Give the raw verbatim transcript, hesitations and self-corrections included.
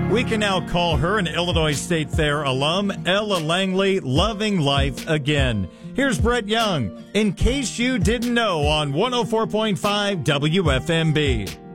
We can now call her an Illinois State Fair alum, Ella Langley, loving life again. Here's Brett Young, In Case You Didn't Know, on one oh four point five W F M B.